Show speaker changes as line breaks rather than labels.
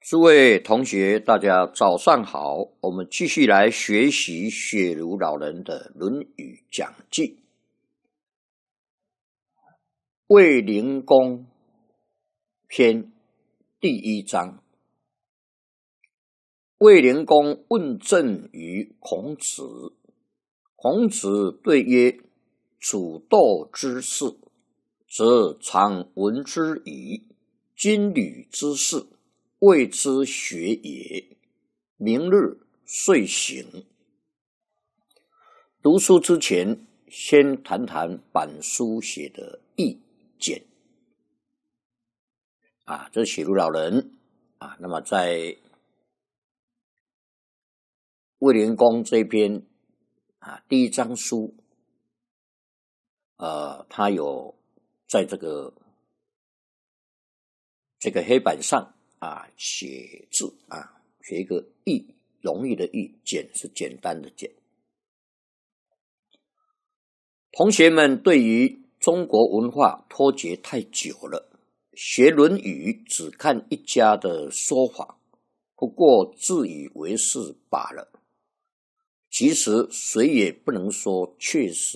诸位同学，大家早上好。我们继续来学习雪茹老人的《论语讲记》。卫灵公篇第1章。卫灵公问政于孔子，孔子对曰：处斗之事，则常闻之矣；军旅之事，谓之学也。明日遂行。读书之前，先谈谈板书写的意见。这是雪茹老人那么在卫灵公这边第1章书，他有在这个黑板上写字写一个易，容易的易，简是简单的简。同学们对于中国文化脱节太久了，学《论语》只看一家的说法，不过自以为是罢了。其实谁也不能说确实